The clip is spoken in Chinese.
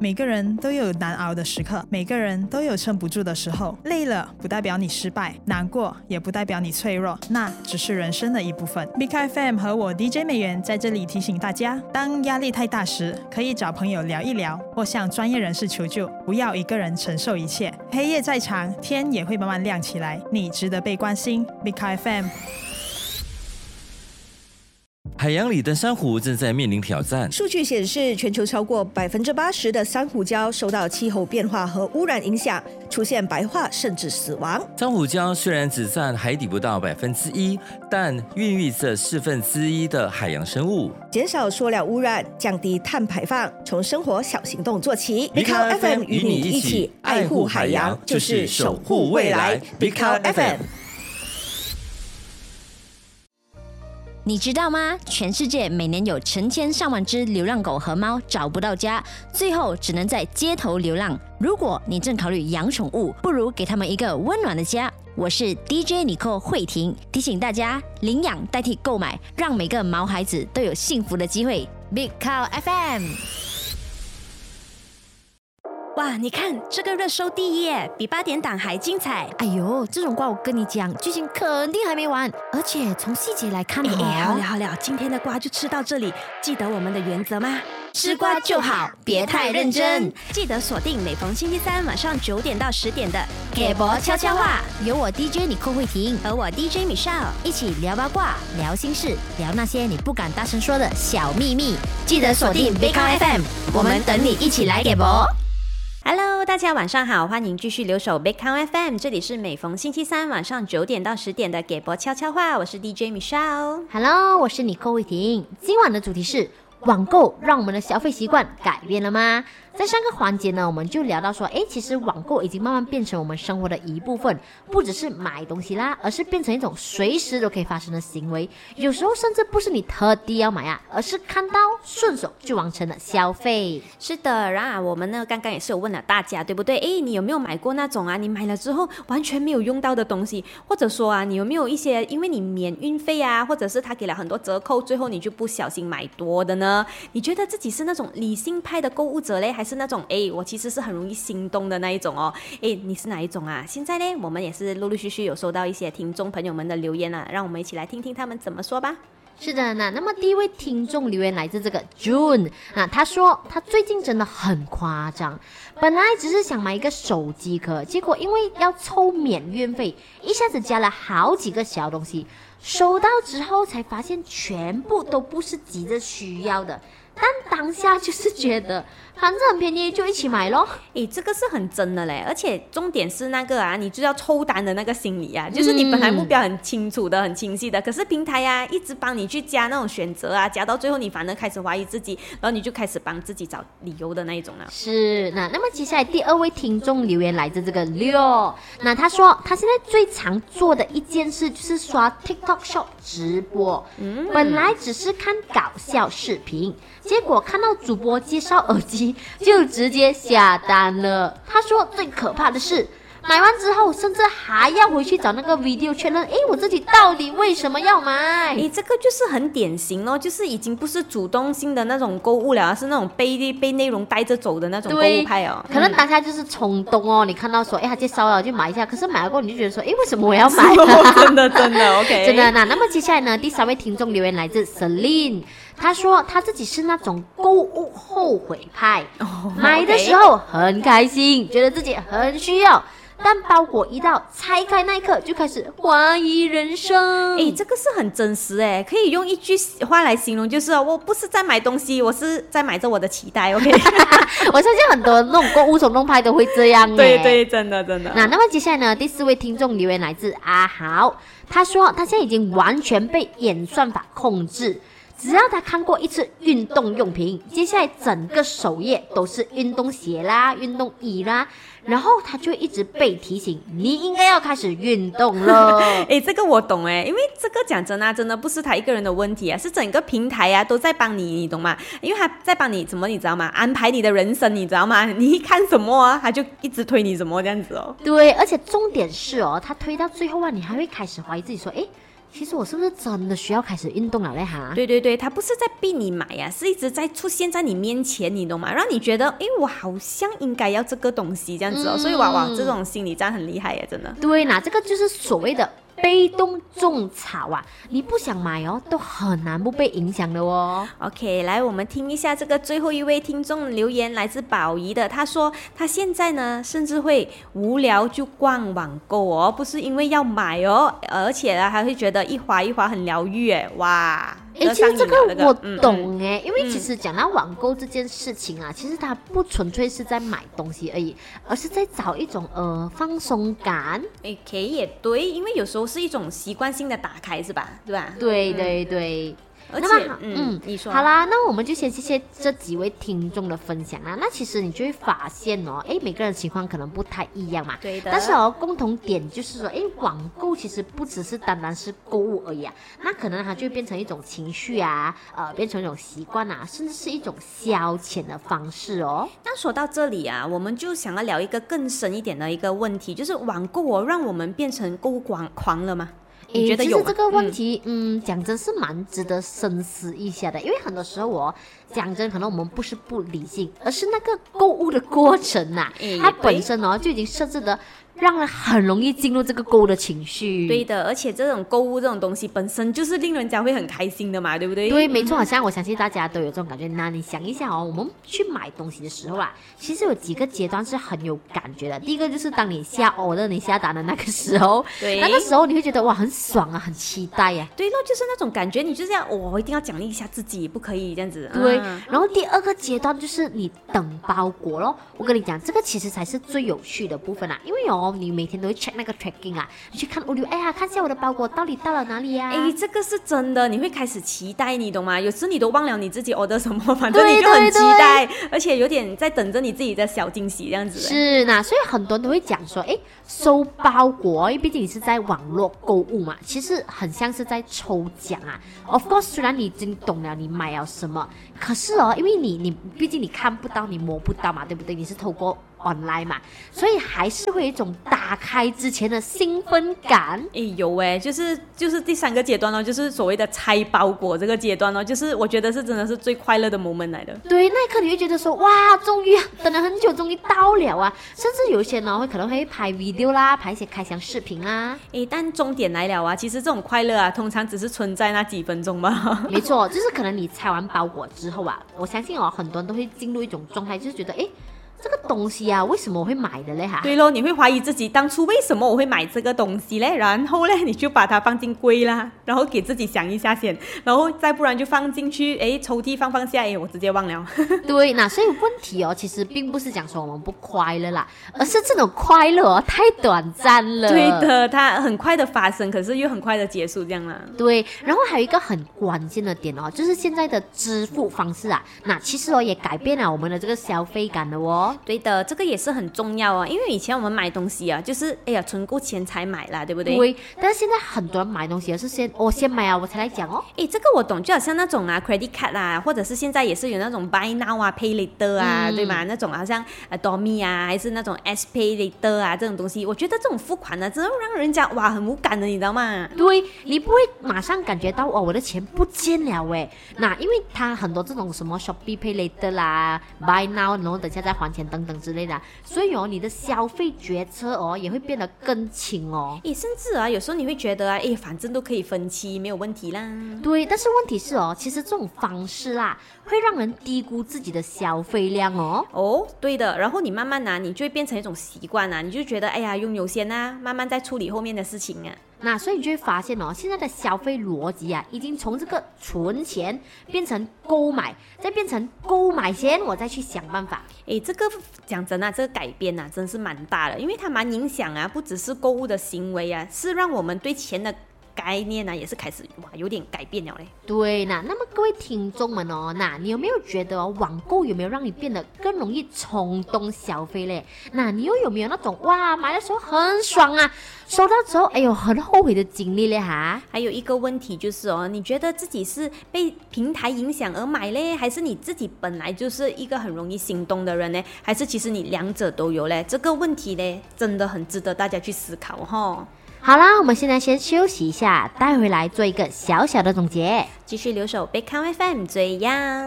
每个人都有难熬的时刻，每个人都有撑不住的时候。累了不代表你失败，难过也不代表你脆弱，那只是人生的一部分。Big FM 和我 DJ 美元在这里提醒大家，当压力太大时，可以找朋友聊一聊，或向专业人士求救，不要一个人承受一切。黑夜再长，天也会慢慢亮起来，你值得被关心。Big FM。 海洋里的珊瑚正在面临挑战。 数据显示，全球超过80%的珊瑚礁受到气候变化和污染影响，出现白化甚至死亡。 珊瑚礁虽然只占海底不到1%，但孕育着1/4的海洋生物。 减少塑料污染，降低碳排放，从生活小行动做起。 Big Cow FM 与你一起爱护海洋，就是守护未来。Big Cow FM。 你知道吗？全世界每年有成千上万只流浪狗和猫找不到家，最后只能在街头流浪。如果你正考虑养宠物，不如给他们一个温暖的家。我是 DJ Nicole 慧婷，提醒大家领养代替购买，让每个毛孩子都有幸福的机会。Big Cow FM。 哇，你看这个热搜第一耶，比8点档还精彩。 哎呦，这种瓜我跟你讲，剧情肯定还没完，而且从细节来看好了，今天的瓜就吃到这里。记得我们的原则吗？ 吃瓜就好，别太认真。 记得锁定每逢星期三晚上9点到10点的给博悄悄话，有我 DJ Nicole慧婷和我 DJ Michelle 一起聊八卦、聊心事、聊那些你不敢大声说的小秘密。记得锁定 Big Cow FM， 我们等你一起来给博。 Hello， 大家晚上好，欢迎继续留守 Big Cow FM， 这里是每逢星期三晚上9点到10点的给博悄悄话，我是 DJ Michelle。Hello， 我是Nicole慧婷。今晚的主题是网购让我们的消费习惯改变了吗？在上个环节呢，我们就聊到说，其实网购已经慢慢变成我们生活的一部分，不只是买东西啦，而是变成一种随时都可以发生的行为。有时候甚至不是你特地要买啊，而是看到顺手就完成了消费。 是的，然后我们呢刚刚也是有问了大家，对不对？你有没有买过那种啊，你买了之后完全没有用到的东西，或者说啊，你有没有一些因为你免运费啊，或者是他给了很多折扣，最后你就不小心买多的呢？你觉得自己是那种理性派的购物者嘞，还是那种我其实是很容易心动的那一种哦？你是哪一种啊？现在呢，我们也是陆陆续续有收到一些听众朋友们的留言啊，让我们一起来听听他们怎么说吧。 是的，那么第一位听众留言来自这个 June， 他说他最近真的很夸张，本来只是想买一个手机壳，结果因为要凑免运费，一下子加了好几个小东西，收到之后才发现全部都不是急着需要的，但当下就是觉得反正很便宜就一起买咯。 这个是很真的嘞，而且重点是那个啊，你就要抽单的那个心理啊，就是你本来目标很清楚的、很清晰的，可是平台啊一直帮你去加那种选择啊，加到最后你反而开始怀疑自己，然后你就开始帮自己找理由的那一种了。 是，那么接下来第2位听众留言来自这个六，那他说他现在最常做的一件事就是刷 TikTok Shop 直播，本来只是看搞笑视频，结果看到主播介绍耳机就直接下单了。他说最可怕的是买完之后甚至还要回去找那个 video 确认，我自己到底为什么要买？ 这个就是很典型咯，就是已经不是主动性的那种购物了，是那种被内容带着走的那种购物派哦。 可能当下就是冲动哦，你看到说他介绍了就买一下，可是买了过后你就觉得说为什么我要买？ 真的 OK 真的。那么接下来呢，第3位听众留言来自 Celine， 他说他自己是那种购物后悔派，买的时候很开心，觉得自己很需要，但包裹一到拆开那一刻就开始怀疑人生。 这个是很真实可以用一句话来形容，就是我不是在买东西，我是在买着我的期待。OK 我相信很多那种购物冲动派都会这样对，真的那么接下来呢，第4位听众留言来自阿豪，他说他现在已经完全被演算法控制，只要他看过一次运动用品，接下来整个首页都是运动鞋啦、运动衣啦，然后他就会一直被提醒你应该要开始运动了。 这个我懂因为这个讲真啊，真的不是他一个人的问题啊，是整个平台啊都在帮你，你懂吗？因为他在帮你什么你知道吗？安排你的人生，你知道吗？你一看什么啊，他就一直推你什么这样子哦。 对，而且重点是他推到最后啊，你还会开始怀疑自己说其实我是不是真的需要开始运动了嘞哈？ 对对对，它不是在逼你买呀，是一直在出现在你面前，你懂吗？让你觉得，诶，我好像应该要这个东西这样子哦。所以哇，这种心理战很厉害呀，真的。 对，那这个就是所谓的被动种草啊，你不想买哦，都很难不被影响的哦。 OK， 来，我们听一下这个最后一位听众留言，来自宝仪的，他说他现在呢，甚至会无聊就逛网购哦，不是因为要买哦，而且呢还会觉得一滑一滑很疗愈哎，哇！ 其实这个我懂哎， 因为其实讲到网购这件事情啊，其实它不纯粹是在买东西而已，而是在找一种放松感。 OK， 也对，因为有时候是一种习惯性的打开，是吧？对吧？ 对对对。 而且，你说好啦，那我们就先谢谢这几位听众的分享啦。那其实你就会发现哦，每个人情况可能不太一样嘛。 对的。 但是共同点就是说，网购其实不只是单单是购物而已啊，那可能它就会变成一种情绪啊，变成一种习惯啊，甚至是一种消遣的方式哦。 那说到这里啊，我们就想要聊一个更深一点的一个问题，就是网购让我们变成购物狂了吗？你觉得有吗？ 其实这个问题，讲真是蛮值得深思一下的，因为很多时候讲真，可能我们不是不理性，而是那个购物的过程啊，它本身就已经设置的让人很容易进入这个购物的情绪。 对的，而且这种购物这种东西本身就是令人家会很开心的嘛，对不对？ 对，没错，好像我相信大家都有这种感觉。那你想一下我们去买东西的时候啊，其实有几个阶段是很有感觉的。第一个就是当你你下单的那个时候， 对， 那个时候你会觉得哇很爽啊，很期待呀。 对咯，就是那种感觉，你就是要我一定要奖励一下自己，不可以这样子。 对，然后第二个阶段就是你等包裹咯。我跟你讲，这个其实才是最有趣的部分啊，因为你每天都会 check 那个 tracking 啊，你去看看一下我的包裹到底到了哪里啊？ 这个是真的，你会开始期待，你懂吗？有时你都忘了你自己 order 什么，反正你就很期待，而且有点在等着你自己的小惊喜这样子。 是那，所以很多人都会讲说，收包裹，因为毕竟你是在网络购物嘛，其实很像是在抽奖啊。Of course， 虽然你已经懂了你买了什么，可是因为你毕竟你看不到，你摸不到嘛，对不对？你是透过online 嘛，所以还是会有一种打开之前的兴奋感。 有就是第三个阶段就是所谓的拆包裹这个阶段就是我觉得是真的是最快乐的 moment 来的。 对，那一刻你会觉得说哇，终于等了很久，终于到了啊！甚至有一些可能会拍 video 啦，拍一些开箱视频啦。 但终点来了啊，其实这种快乐啊，通常只是存在那几分钟吧。 没错，就是可能你拆完包裹之后啊，我相信很多人都会进入一种状态，就是觉得这个东西啊，为什么我会买的嘞哈？ 对咯，你会怀疑自己当初为什么我会买这个东西嘞？然后嘞，你就把它放进柜啦，然后给自己想一下先，然后再不然就放进去，抽屉放下，我直接忘了。 对，那所以问题其实并不是讲说我们不快乐啦，而是这种快乐太短暂了。 对的，它很快的发生，可是又很快的结束，这样啦。 对，然后还有一个很关键的点就是现在的支付方式啊，那其实也改变了我们的这个消费感了哦。 对的，这个也是很重要因为以前我们买东西啊，就是存够钱才买啦，对不对？ 对，但是现在很多人买东西是先买啊，我才来讲这个我懂，就好像那种credit card 啊，或者是现在也是有那种 buy now 啊 pay later 啊，对吧？那种好像Domi 啊，还是那种 S pay later 啊这种东西，我觉得这种付款呢，真的让人家哇很无感的，你知道吗？ 对，你不会马上感觉到我的钱不见了那因为它很多这种什么 Shopee pay later 啦 buy now 然后等下再还钱等等之类的，所以你的消费决策也会变得更轻甚至有时候你会觉得反正都可以分期，没有问题啦。 对，但是问题是其实这种方式啦，会让人低估自己的消费量对的，然后你慢慢你就会变成一种习惯你就觉得拥有先慢慢再处理后面的事情那所以你就会发现现在的消费逻辑已经从这个存钱变成购买，再变成购买先我再去想办法。 这个讲真这个改变真是蛮大的，因为它蛮影响不只是购物的行为是让我们对钱的概念也是开始有点改变了嘞。 对，那么各位听众们那你有没有觉得网购有没有让你变得更容易冲动消费嘞？那你又有没有那种哇买的时候很爽啊，收到之后很后悔的经历嘞哈？ 还有一个问题就是你觉得自己是被平台影响而买嘞，还是你自己本来就是一个很容易心动的人呢？还是其实你两者都有嘞？这个问题嘞真的很值得大家去思考好啦，我们现在先休息一下，待回来做一个小小的总结。 继续留守贝康 FM 最样。